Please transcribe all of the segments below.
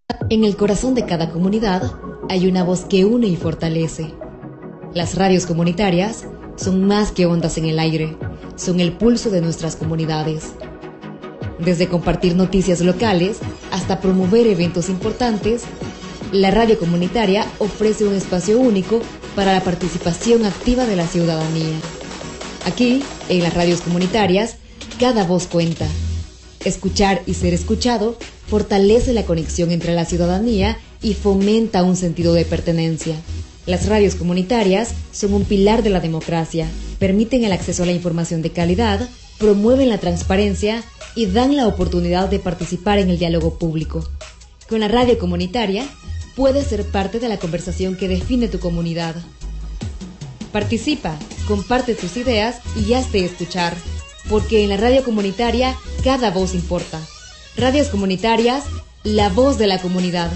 En el corazón de cada comunidad hay una voz que une y fortalece. Las radios comunitarias son más que ondas en el aire, son el pulso de nuestras comunidades. Desde compartir noticias locales hasta promover eventos importantes, la radio comunitaria ofrece un espacio único para la participación activa de la ciudadanía. Aquí, en las radios comunitarias, cada voz cuenta. Escuchar y ser escuchado fortalece la conexión entre la ciudadanía y fomenta un sentido de pertenencia. Las radios comunitarias son un pilar de la democracia, permiten el acceso a la información de calidad, promueven la transparencia y dan la oportunidad de participar en el diálogo público. Con la radio comunitaria, puedes ser parte de la conversación que define tu comunidad. Participa, comparte tus ideas y hazte escuchar, porque en la radio comunitaria cada voz importa. Radios comunitarias, la voz de la comunidad.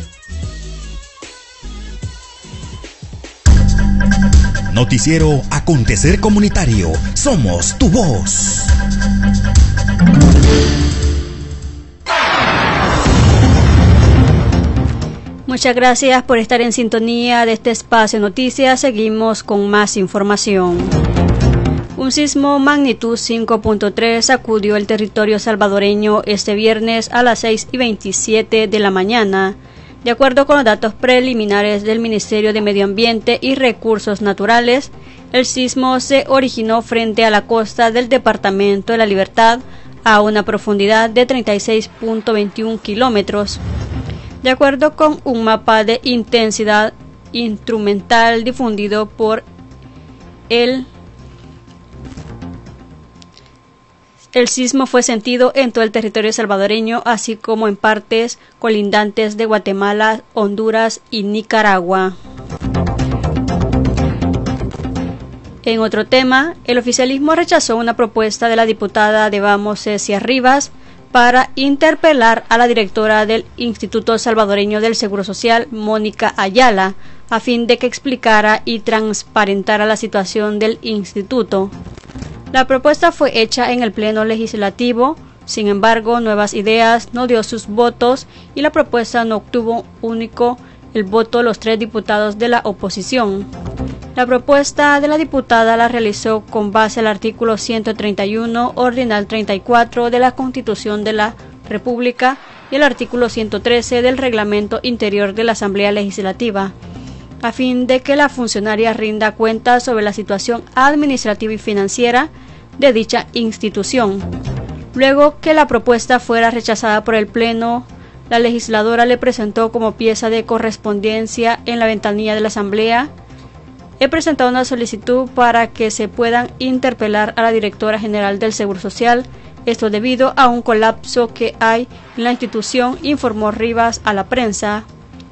Noticiero Acontecer Comunitario. Somos tu voz. Muchas gracias por estar en sintonía de este espacio de noticias. Seguimos con más información. Un sismo magnitud 5.3 sacudió el territorio salvadoreño este viernes a las 6:27 de la mañana. De acuerdo con los datos preliminares del Ministerio de Medio Ambiente y Recursos Naturales, el sismo se originó frente a la costa del Departamento de la Libertad a una profundidad de 36.21 kilómetros. De acuerdo con un mapa de intensidad instrumental difundido por el sismo fue sentido en todo el territorio salvadoreño, así como en partes colindantes de Guatemala, Honduras y Nicaragua. En otro tema, el oficialismo rechazó una propuesta de la diputada de Vamos, Cecia Rivas, para interpelar a la directora del Instituto Salvadoreño del Seguro Social, Mónica Ayala, a fin de que explicara y transparentara la situación del instituto. La propuesta fue hecha en el Pleno Legislativo, sin embargo, Nuevas Ideas no dio sus votos y la propuesta no obtuvo único el voto de los 3 diputados de la oposición. La propuesta de la diputada la realizó con base al artículo 131, ordinal 34 de la Constitución de la República y el artículo 113 del Reglamento Interior de la Asamblea Legislativa, a fin de que la funcionaria rinda cuenta sobre la situación administrativa y financiera de dicha institución. Luego que la propuesta fuera rechazada por el Pleno, la legisladora le presentó como pieza de correspondencia en la ventanilla de la Asamblea: he presentado una solicitud para que se puedan interpelar a la directora general del Seguro Social, esto debido a un colapso que hay en la institución, informó Rivas a la prensa.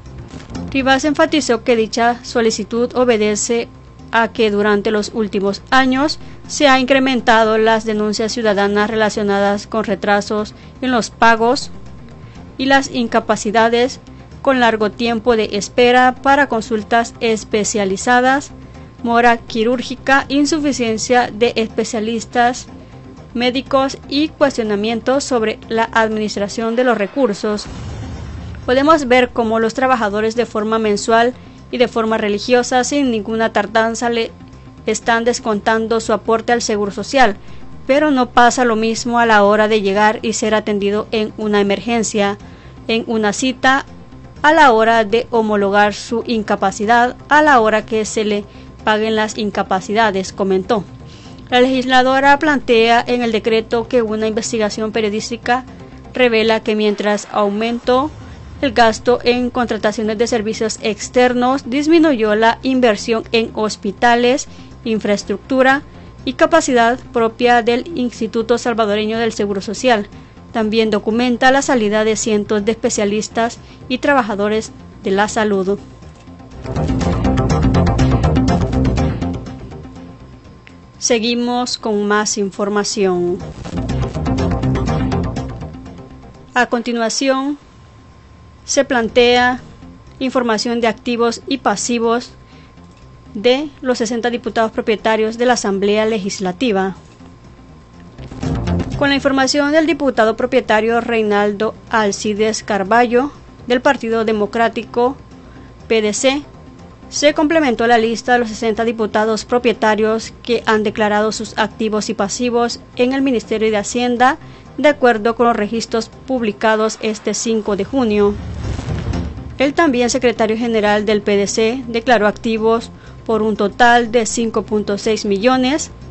Rivas enfatizó que dicha solicitud obedece a que durante los últimos años se han incrementado las denuncias ciudadanas relacionadas con retrasos en los pagos y las incapacidades con largo tiempo de espera para consultas especializadas, mora quirúrgica, insuficiencia de especialistas médicos y cuestionamientos sobre la administración de los recursos. Podemos ver cómo los trabajadores de forma mensual y de forma religiosa, sin ninguna tardanza, le están descontando su aporte al Seguro Social, pero no pasa lo mismo a la hora de llegar y ser atendido en una emergencia, en una cita, a la hora de homologar su incapacidad, a la hora que se le paguen las incapacidades, comentó. La legisladora plantea en el decreto que una investigación periodística revela que mientras aumentó el gasto en contrataciones de servicios externos, disminuyó la inversión en hospitales, infraestructura y capacidad propia del Instituto Salvadoreño del Seguro Social. También documenta la salida de cientos de especialistas y trabajadores de la salud. Seguimos con más información. A continuación, se plantea información de activos y pasivos de los 60 diputados propietarios de la Asamblea Legislativa. Con la información del diputado propietario Reinaldo Alcides Carballo, del Partido Democrático, PDC, se complementó la lista de los 60 diputados propietarios que han declarado sus activos y pasivos en el Ministerio de Hacienda, de acuerdo con los registros publicados este 5 de junio. El también secretario general del PDC declaró activos por un total de 5.6 millones,